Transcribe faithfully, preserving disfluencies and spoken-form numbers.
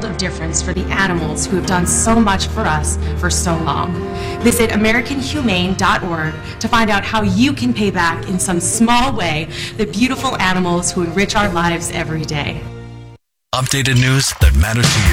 world of difference for the animals who have done so much for us for so long. Visit american humane dot org to find out how you can pay back in some small way the beautiful animals who enrich our lives every day. Updated news that matters to you.